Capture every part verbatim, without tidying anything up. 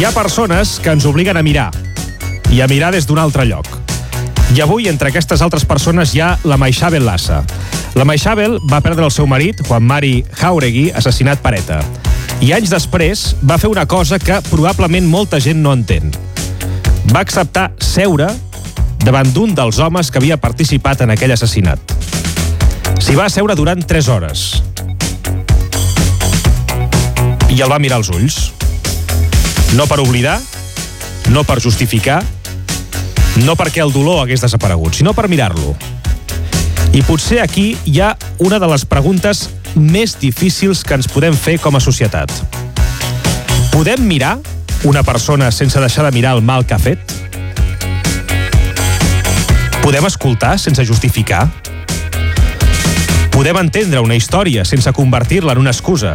Hi ha persones que ens obliguen a mirar, i a mirar des d'un altre lloc. I avui, entre aquestes altres persones, hi ha la Maixabel Lassa. La Maixabel va perdre el seu marit, Juan Mari Jáuregui, assassinat per ETA. I anys després va fer una cosa que probablement molta gent no entén. Va acceptar seure davant d'un dels homes que havia participat en aquell assassinat. S'hi va seure durant tres hores. I el va mirar als ulls. No per oblidar, no per justificar, no perquè el dolor hagués desaparegut, sinó per mirar-lo. I potser aquí hi ha una de les preguntes més difícils que ens podem fer com a societat. Podem mirar una persona sense deixar de mirar el mal que ha fet? Podem escoltar sense justificar? Podem entendre una història sense convertir-la en una excusa?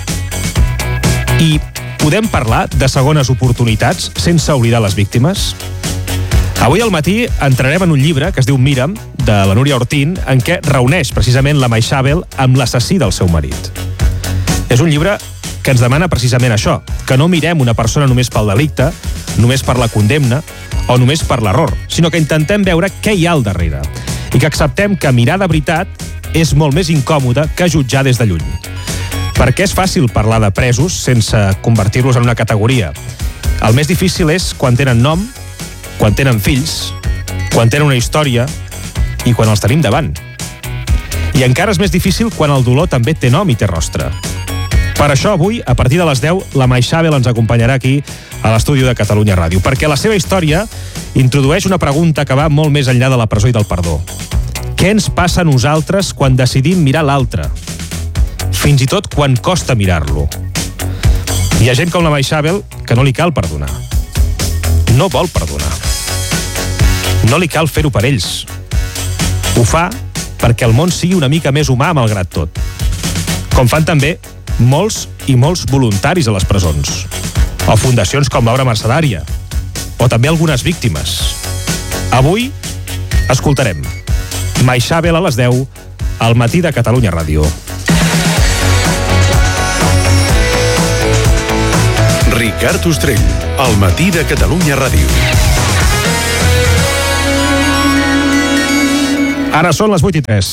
I podem parlar de segones oportunitats sense oblidar les víctimes? Avui al matí entrarem en un llibre que es diu Mira'm, de la Núria Ortín, en què reuneix precisament la Maixabel amb l'assassí del seu marit. És un llibre que ens demana precisament això, que no mirem una persona només pel delicte, només per la condemna o només per l'error, sinó que intentem veure què hi ha al darrere i que acceptem que mirar de veritat és molt més incòmode que jutjar des de lluny. Perquè és fàcil parlar de presos sense convertir-los en una categoria. El més difícil és quan tenen nom, quan tenen fills, quan tenen una història i quan els tenim davant. I encara és més difícil quan el dolor també té nom i té rostre. Per això avui, a partir de les deu, la Maixabel ens acompanyarà aquí a l'estudi de Catalunya Ràdio, perquè la seva història introdueix una pregunta que va molt més enllà de la presó i del perdó. Què ens passa a nosaltres quan decidim mirar l'altre? Fins i tot quan costa mirar-lo. Hi ha gent com la Maixabel que no li cal perdonar. No vol perdonar. No li cal fer-ho per ells. Ho fa perquè el món sigui una mica més humà malgrat tot. Com fan també molts i molts voluntaris a les presons. O fundacions com l'Obra Mercedària. O també algunes víctimes. Avui escoltarem Maixabel a les deu al matí de Catalunya Ràdio. Ricard Ostrell, al matí de Catalunya Ràdio. Ara són les vuit i tres.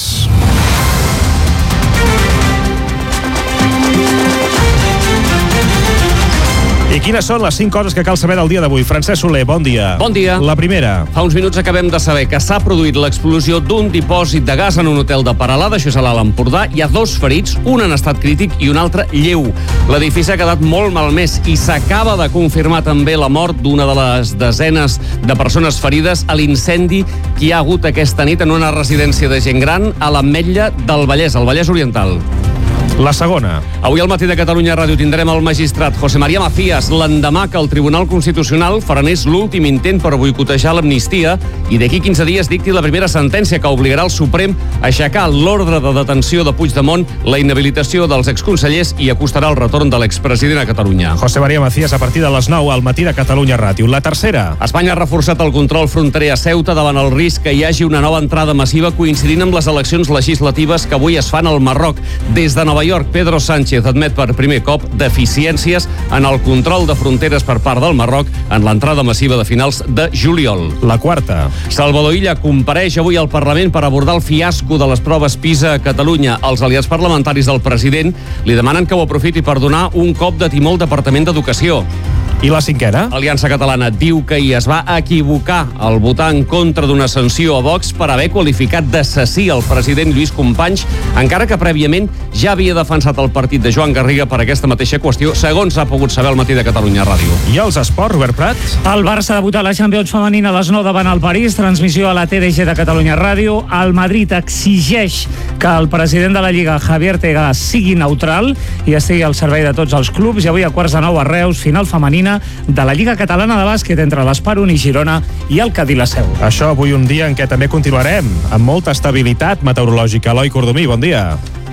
I quines són les cinc coses que cal saber del dia d'avui? Francesc Soler, bon dia. Bon dia. La primera. Fa uns minuts acabem de saber que s'ha produït l'explosió d'un dipòsit de gas en un hotel de Peralada, això és a l'Alt Empordà. Hi ha dos ferits, un en estat crític i un altre lleu. L'edifici ha quedat molt malmès i s'acaba de confirmar també la mort d'una de les desenes de persones ferides a l'incendi que hi ha hagut aquesta nit en una residència de gent gran a l'Ametlla del Vallès, al Vallès Oriental. La segona. Avui al matí de Catalunya Ràdio tindrem el magistrat José María Macías l'endemà que el Tribunal Constitucional faranés l'últim intent per boicotejar l'amnistia i d'aquí quinze dies dicti la primera sentència que obligarà el Suprem a aixecar l'ordre de detenció de Puigdemont, la inhabilitació dels exconsellers i acostarà el retorn de l'expresident a Catalunya. José María Macías a partir de les nou al matí de Catalunya Ràdio. La tercera. Espanya ha reforçat el control fronterer a Ceuta davant el risc que hi hagi una nova entrada massiva coincidint amb les eleccions legislatives que avui es fan al Marroc. Des de Nova York, Pedro Sánchez admet per primer cop deficiències en el control de fronteres per part del Marroc en l'entrada massiva de finals de juliol. La quarta. Salvador Illa compareix avui al Parlament per abordar el fiasco de les proves PISA a Catalunya. Els aliats parlamentaris del president li demanen que ho aprofiti per donar un cop de timó al Departament d'Educació. I la cinquena? Aliança Catalana diu que hi es va equivocar al votar en contra d'una sanció a Vox per haver qualificat d'assassí el president Lluís Companys, encara que prèviament ja havia defensat el partit de Joan Garriga per aquesta mateixa qüestió, segons ha pogut saber al matí de Catalunya Ràdio. I els esports, Robert Prat? El Barça debuta a la Champions femenina a les nou davant el París, transmissió a la T D G de Catalunya Ràdio. El Madrid exigeix que el president de la Lliga, Javier Tebas, sigui neutral i estigui al servei de tots els clubs. I avui a quarts de nou a Reus, final femenina de la Lliga Catalana de Bàsquet entre l'Esparun i Girona i el Cadí la Seu. Això avui un dia en què també continuarem amb molta estabilitat meteorològica. Eloi Cordomí, bon dia.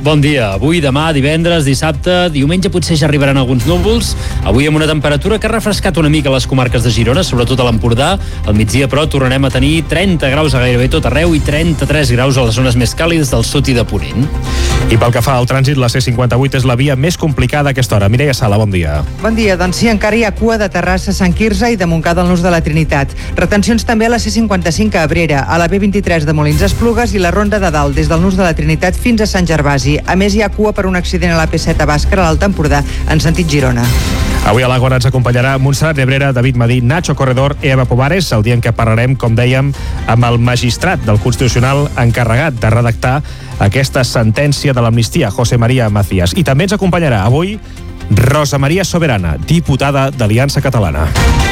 Bon dia. Avui, demà, divendres, dissabte, diumenge potser ja arribaran alguns núvols. Avui amb una temperatura que ha refrescat una mica les comarques de Girona, sobretot a l'Empordà. Al migdia, però, tornarem a tenir trenta graus a gairebé tot arreu i trenta-tres graus a les zones més càlides del sud i de Ponent. I pel que fa al trànsit, la C cinquanta-vuit és la via més complicada a aquesta hora. Mireia Sala, bon dia. Bon dia. Doncs sí, encara hi ha cua de Terrassa a Sant Quirze i de Montcada al Nus de la Trinitat. Retencions també a la C cinquanta-cinc a Abrera, a la B vint-i-tres de Molins d'Esplugues i la Ronda de Dalt des del Nus de la Trinitat fins a Sant Gervasi. A més, hi ha cua per un accident a la P set a Bàscara, a l'Alt Empordà, en sentit Girona. Avui a l'Àgora ens acompanyarà Montserrat Nebrera, David Madí, Nacho Corredor i Eva Pomares, el dia en què parlarem, com dèiem, amb el magistrat del Constitucional encarregat de redactar aquesta sentència de l'amnistia, José María Macías. I també ens acompanyarà avui Rosa Maria Soberana, diputada d'Aliança Catalana.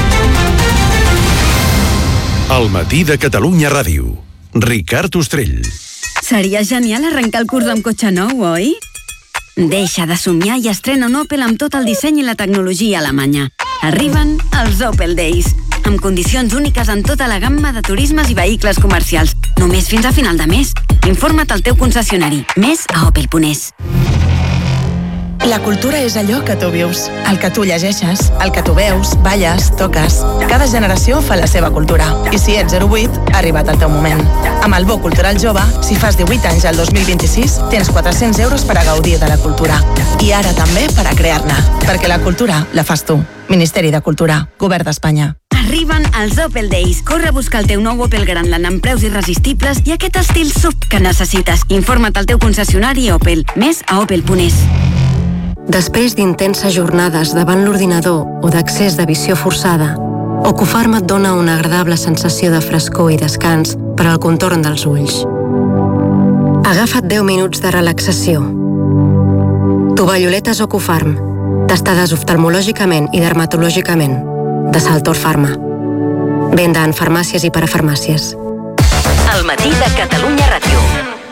El matí de Catalunya Ràdio. Ricard Ostrell. Seria genial arrencar el curs amb cotxe nou, oi? Deixa de somiar i estrena un Opel amb tot el disseny i la tecnologia alemanya. Arriben els Opel Days, amb condicions úniques en tota la gamma de turismes i vehicles comercials. Només fins a final de mes. Informa't al teu concessionari. Més a opel punt es. La cultura és allò que tu vius, el que tu llegeixes, el que tu veus, balles, toques. Cada generació fa la seva cultura. I si ets zero vuit, ha arribat el teu moment. Amb el Bo Cultural Jove, si fas divuit anys al dos mil vint-i-sis, tens quatre-cents euros per a gaudir de la cultura. I ara també per a crear-ne. Perquè la cultura la fas tu. Ministeri de Cultura, Govern d'Espanya. Arriben els Opel Days. Corre a buscar el teu nou Opel Grandland amb preus irresistibles i aquest estil S U V que necessites. Informa't al teu concessionari Opel. Més a opel punt es. Després d'intenses jornades davant l'ordinador o d'accés de visió forçada, Ocufarma et dona una agradable sensació de frescor i descans per al contorn dels ulls. Agafa't deu minuts de relaxació. Tovalloletes Ocufarm, testades oftalmològicament i dermatològicament, de Saltor Pharma. Venda en farmàcies i parafarmàcies. El matí de Catalunya Ràdio.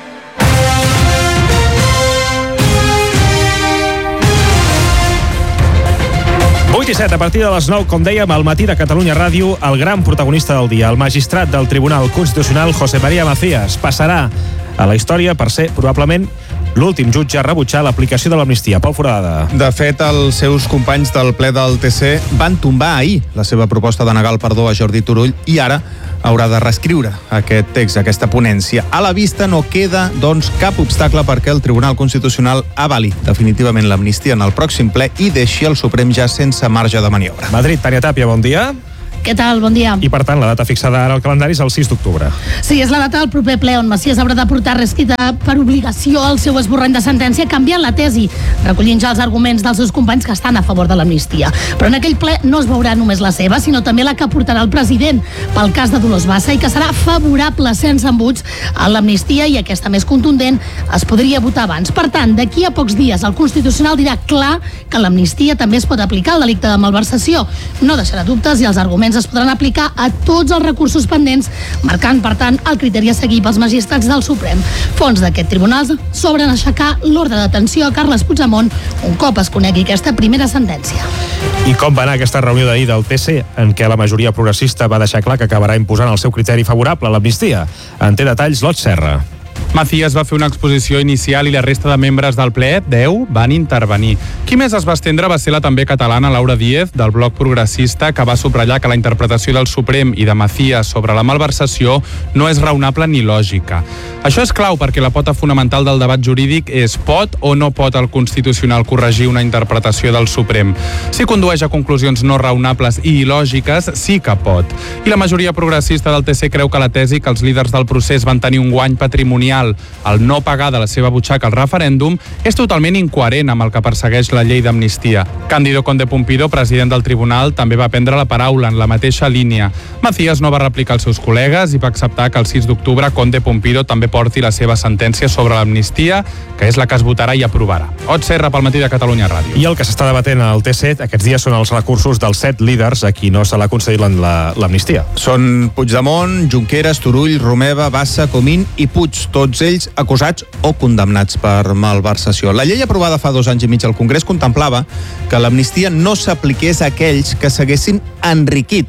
vuit i set, a partir de les nou, com dèiem, al matí de Catalunya Ràdio, el gran protagonista del dia, el magistrat del Tribunal Constitucional, José María Macías, passarà a la història per ser, probablement, l'últim jutge a rebutjar l'aplicació de l'amnistia. Pol Foradada. De fet, els seus companys del ple del T C van tombar ahir la seva proposta de negar el perdó a Jordi Turull i ara haurà de reescriure aquest text, aquesta ponència. A la vista no queda, doncs, cap obstacle perquè el Tribunal Constitucional avali definitivament l'amnistia en el pròxim ple i deixi el Suprem ja sense marge de maniobra. Madrid, Tània Tàpia, bon dia. Què tal? Bon dia. I, per tant, la data fixada ara al calendari és el sis d'octubre. Sí, és la data del proper ple on Macías haurà de portar reescrita per obligació el seu esborrany de sentència canviant la tesi, recollint ja els arguments dels seus companys que estan a favor de l'amnistia. Però en aquell ple no es veurà només la seva, sinó també la que portarà el president pel cas de Dolors Bassa i que serà favorable sense embuts a l'amnistia i aquesta més contundent es podria votar abans. Per tant, d'aquí a pocs dies el Constitucional dirà clar que l'amnistia també es pot aplicar al delicte de malversació. No deixarà dubtes i els arguments es podran aplicar a tots els recursos pendents, marcant, per tant, el criteri a seguir pels magistrats del Suprem. Fons d'aquest tribunal s'obren a aixecar l'ordre de detenció a Carles Puigdemont un cop es conegui aquesta primera sentència. I com va anar aquesta reunió d'ahir del T C, en què la majoria progressista va deixar clar que acabarà imposant el seu criteri favorable a l'amnistia? En té detalls l'Ot Serra. Macías va fer una exposició inicial i la resta de membres del ple, deu, van intervenir. Qui més es va estendre va ser la també catalana Laura Díez, del bloc progressista, que va subratllar que la interpretació del Suprem i de Macías sobre la malversació no és raonable ni lògica. Això és clau perquè la pota fonamental del debat jurídic és pot o no pot el Constitucional corregir una interpretació del Suprem. Si condueix a conclusions no raonables i il·lògiques, sí que pot. I la majoria progressista del T C creu que la tesi que els líders del procés van tenir un guany patrimonial al no pagar de la seva butxaca al referèndum és totalment incoherent amb el que persegueix la llei d'amnistia. Cándido Conde Pumpido, president del tribunal, també va prendre la paraula en la mateixa línia. Macías no va replicar els seus col·legues i va acceptar que el sis d'octubre Conde Pumpido també porti la seva sentència sobre l'amnistia, que és la que es votarà i aprovarà. Ot Serra pel matí de Catalunya Ràdio. I el que s'està debatent al T C aquests dies són els recursos dels set líders a qui no se l'ha concedit l'amnistia. Són Puigdemont, Junqueras, Turull, Romeva, Bassa, Comín i Puig, tots ells acusats o condemnats per malversació. La llei aprovada fa dos anys i mig al Congrés contemplava que l'amnistia no s'apliqués a aquells que s'haguessin enriquit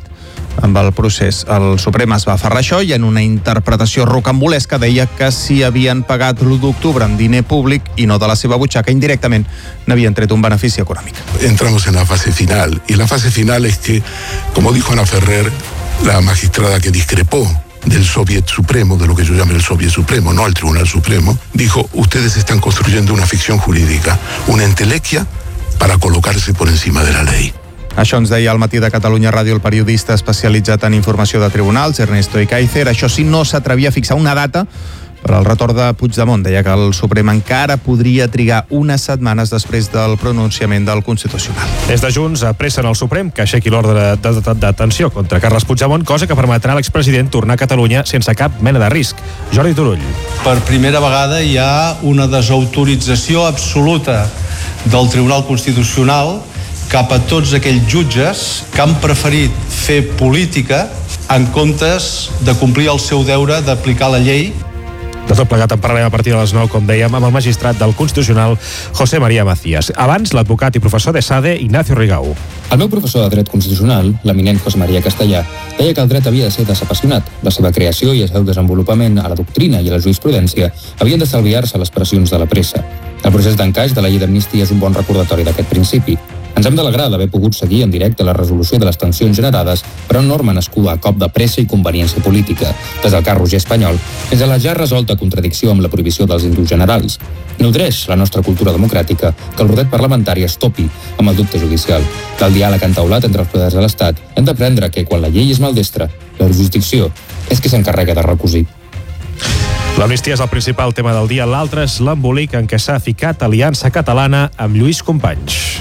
amb el procés. El Suprem es va aferrar a això i en una interpretació rocambolesca deia que si havien pagat l'u d'octubre amb diner públic i no de la seva butxaca, indirectament n'havien tret un benefici econòmic. Entramos en la fase final y la fase final es que, como dijo Ana Ferrer, la magistrada que discrepó del Soviet Supremo, de lo que yo llamo el Soviet Supremo, no el Tribunal Supremo, dijo, ustedes están construyendo una ficción jurídica, una entelequia para colocarse por encima de la ley. Això ens deia al Matí de Catalunya Ràdio el periodista especialitzat en informació de tribunals, Ernesto Icaizer. Això sí, no s'atrevia a fixar una data per al retorn de Puigdemont. Deia que el Suprem encara podria trigar unes setmanes després del pronunciament del Constitucional. Des de Junts apressen al Suprem que aixequi l'ordre de, de, de detenció contra Carles Puigdemont, cosa que permetrà a l'expresident tornar a Catalunya sense cap mena de risc. Jordi Turull. Per primera vegada hi ha una desautorització absoluta del Tribunal Constitucional cap a tots aquells jutges que han preferit fer política en comptes de complir el seu deure d'aplicar la llei. De tot plegat en parlarem a partir de les nou, com dèiem, amb el magistrat del Constitucional, José María Macías. Abans, l'advocat i professor de SADE, Ignacio Rigau. El meu professor de dret constitucional, l'eminent José María Castellà, deia que el dret havia de ser desapassionat. La seva creació i el seu desenvolupament a la doctrina i a la jurisprudència havien d'estalviar-se les pressions de la pressa. El procés d'encaix de la llei d'amnistia és un bon recordatori d'aquest principi. Ens hem d'alegrar d'haver pogut seguir en directe la resolució de les tensions generades per una norma nascuda a cop de pressa i conveniència política, des del cas Roger Espanyol fins a la ja resolta contradicció amb la prohibició dels indults generals. Nodreix la nostra cultura democràtica que el rodet parlamentari es topi amb el dubte judicial. Del diàleg entaulat entre els poders de l'Estat hem d'aprendre que quan la llei és maldestra, la jurisdicció és qui s'encarrega de recosir. L'amnistia és el principal tema del dia. L'altre és l'embolic en què s'ha ficat Aliança Catalana amb Lluís Companys.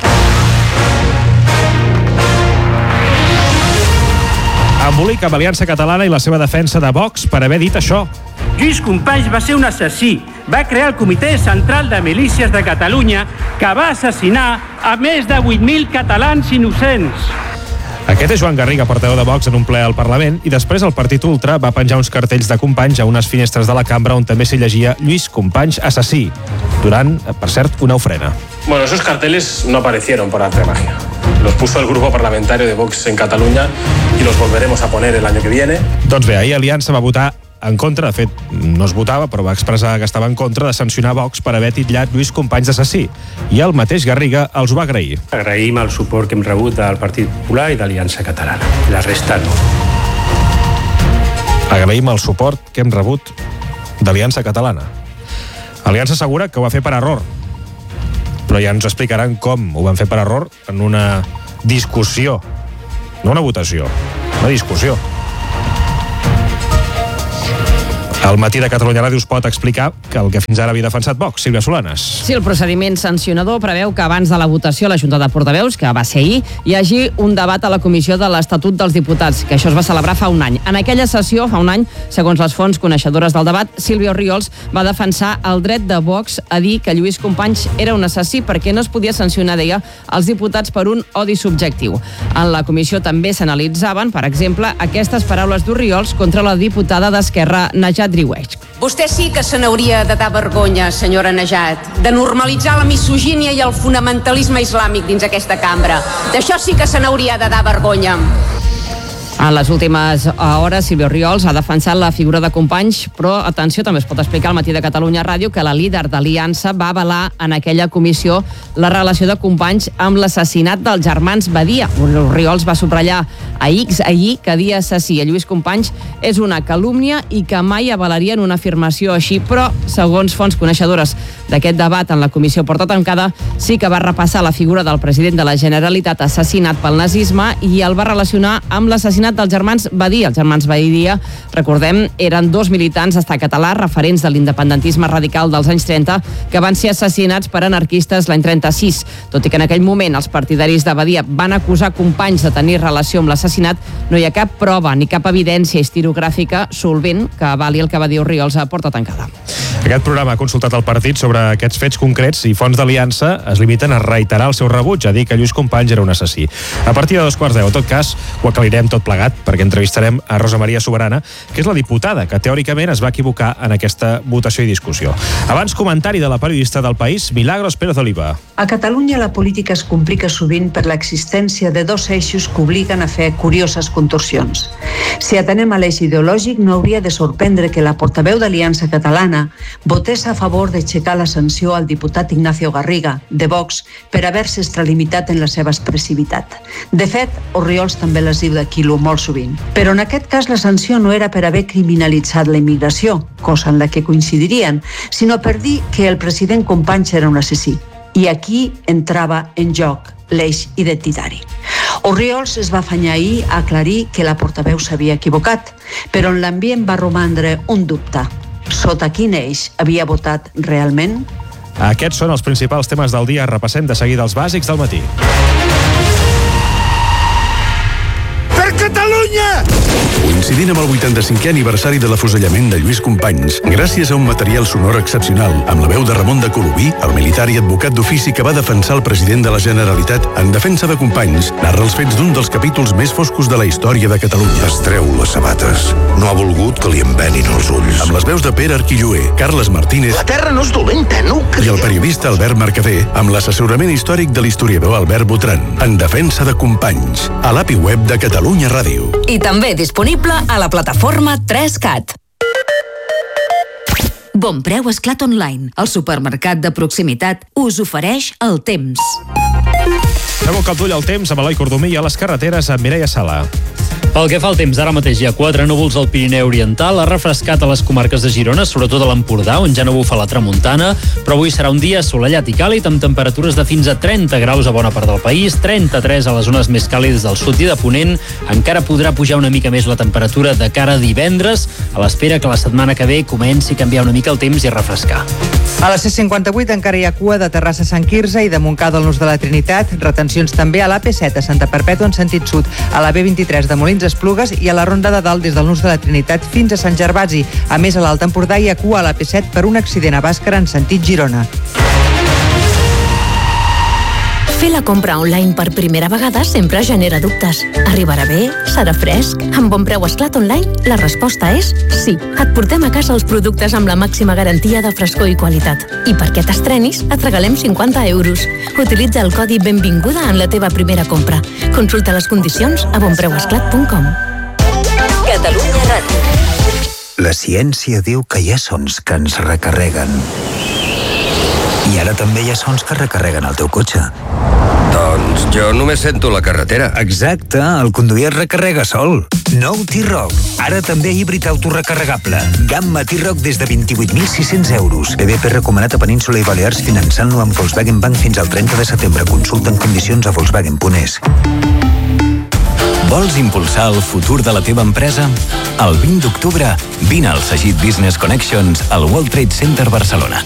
Embolic amb Aliança Catalana i la seva defensa de Vox per haver dit això. Lluís Companys va ser un assassí. Va crear el Comitè Central de Milícies de Catalunya que va assassinar a més de vuit mil catalans innocents. Aquest és Joan Garriga, portaveu de Vox en un ple al Parlament, i després el Partit Ultra va penjar uns cartells de Companys a unes finestres de la cambra on també s'hi llegia Lluís Companys assassí, durant, per cert, una ofrena. Bueno, esos carteles no aparecieron por arte de magia. Los puso el grupo parlamentario de Vox en Cataluña y los volveremos a poner el año que viene. Doncs bé, ahir Aliança va votar en contra, de fet, no es votava, però va expressar que estava en contra de sancionar Vox per haver titllat Lluís Companys d'assassí. I el mateix Garriga els ho va agrair. Agraïm el suport que hem rebut del Partit Popular i d'Aliança Catalana. La resta no. Agraïm el suport que hem rebut d'Aliança Catalana. Aliança assegura que ho va fer per error, però ja ens explicaran com ho van fer per error en una discussió, no una votació, una discussió. Al Matí de Catalunya Ràdio us pot explicar que el que fins ara havia defensat Vox, Sílvia Solanes. Sí, el procediment sancionador preveu que abans de la votació a la Junta de Portaveus, que va ser ahir, hi hagi un debat a la Comissió de l'Estatut dels Diputats, que això es va celebrar fa un any. En aquella sessió, fa un any, segons les fonts coneixedores del debat, Sílvia Orriols va defensar el dret de Vox a dir que Lluís Companys era un assassí perquè no es podia sancionar, deia, els diputats per un odi subjectiu. En la comissió també s'analitzaven, per exemple, aquestes paraules d'Orriols contra la diputada d'Esquerra, Najat Driouech. Vostè sí que se n'hauria de dar vergonya, senyora Najat, de normalitzar la misogínia i el fonamentalisme islàmic dins aquesta cambra. D'això sí que se n'hauria de dar vergonya. En les últimes hores, Sílvia Orriols ha defensat la figura de Companys, però, atenció, també es pot explicar al Matí de Catalunya Ràdio que la líder d'Aliança va avalar en aquella comissió la relació de Companys amb l'assassinat dels germans Badia. Orriols va subratllar a X ahir que dir assassí a Lluís Companys és una calúmnia i que mai avalarien una afirmació així, però, segons fonts coneixedores d'aquest debat en la comissió porta tancada, sí que va repassar la figura del president de la Generalitat assassinat pel nazisme i el va relacionar amb l'assassinat dels germans Badia. Els germans Badia, recordem, eren dos militants d'estat català referents de l'independentisme radical dels anys trenta que van ser assassinats per anarquistes l'any trenta-sis. Tot i que en aquell moment els partidaris de Badia van acusar Companys de tenir relació amb l'assassinat, no hi ha cap prova ni cap evidència historiogràfica solvent que avali el que va dir Orriols a porta tancada. Aquest programa ha consultat el partit sobre aquests fets concrets i fonts d'Aliança es limiten a reiterar el seu rebuig, a dir que Lluís Companys era un assassí. A partir de dos quarts deu, en tot cas, ho aclarirem tot plegat plegat, perquè entrevistarem a Rosa Maria Soberana, que és la diputada que teòricament es va equivocar en aquesta votació i discussió. Abans, comentari de la periodista del País, Milagros Pérez Oliva. A Catalunya la política es complica sovint per l'existència de dos eixos que obliguen a fer curioses contorsions. Si atenem a l'eix ideològic, no hauria de sorprendre que la portaveu d'Aliança Catalana votés a favor d'aixecar la sanció al diputat Ignacio Garriga, de Vox, per haver-se extralimitat en la seva expressivitat. De fet, Orriols també les diu de quilo molt sovint. Però en aquest cas la sanció no era per haver criminalitzat la immigració, cosa en la que coincidirien, sinó per dir que el president Companys era un assassí. I aquí entrava en joc l'eix identitari. Orriols es va afanyar ahir a aclarir que la portaveu s'havia equivocat, però en l'ambient va romandre un dubte. Sota quin eix havia votat realment? Aquests són els principals temes del dia. Repassem de seguida els bàsics del matí. Per Catalunya! Coincidint amb el vuitanta-cinquè aniversari de l'afusellament de Lluís Companys, gràcies a un material sonor excepcional, amb la veu de Ramon de Colobí, el militar i advocat d'ofici que va defensar el president de la Generalitat en defensa de Companys, narra els fets d'un dels capítols més foscos de la història de Catalunya. Es treu les sabates. No ha volgut que li envenin els ulls. Amb les veus de Pere Arquilloé, Carles Martínez... La terra no és dolenta, no ho creiem. I el periodista Albert Mercader, amb l'assessorament històric de l'historiador Albert Botran, en defensa de Companys, a l'A P I web de Catalunya Ràdio. I també disponible a la plataforma tres cat. Bonpreu Esclat Online, el supermercat de proximitat, us ofereix el temps. Fem un cop d'ull al temps amb Eloi Cordomí i a les carreteres amb Mireia Sala. Pel que fa al temps, ara mateix hi ha quatre núvols al Pirineu Oriental, ha refrescat a les comarques de Girona, sobretot a l'Empordà, on ja no bufa la tramuntana, però avui serà un dia assolellat i càlid, amb temperatures de fins a trenta graus a bona part del país, trenta-tres a les zones més càlides del sud i de Ponent. Encara podrà pujar una mica més la temperatura de cara a divendres, a l'espera que la setmana que ve comenci a canviar una mica el temps i a refrescar. A la C cinquanta-vuit encara hi ha cua de Terrassa a Sant Quirze i de Montcada al Nus de la Trinitat, retencions també a l'A P set a Santa Perpètua en sentit sud, a la B vint-i-tres de Molins Esplugues i a la Ronda de Dalt des del Nus de la Trinitat fins a Sant Gervasi. A més, a l'Alt Empordà hi ha cua a l'A P set per un accident a Bàscara en sentit Girona. Fer la compra online per primera vegada sempre genera dubtes. Arribarà bé? Serà fresc? Amb Bonpreu Esclat Online, la resposta és sí. Et portem a casa els productes amb la màxima garantia de frescor i qualitat. I perquè t'estrenis, et regalem cinquanta euros. Utilitza el codi Benvinguda en la teva primera compra. Consulta les condicions a bonpreu esclat punt com. Catalunya Ràdio. La ciència diu que hi ha sons que ens recarreguen. I ara també hi ha sons que recarreguen el teu cotxe. Doncs jo només sento la carretera. Exacte, el conduir es recarrega sol. Nou T-Roc, ara també híbrid autorecarregable. Gamma T-Roc des de vint-i-vuit mil sis-cents euros. B B P recomanat a Península i Balears finançant-lo amb Volkswagen Bank fins al trenta de setembre. Consulta en condicions a volkswagen punt es. Vols impulsar el futur de la teva empresa? El vint d'octubre, vine al Sagit Business Connections al World Trade Center Barcelona.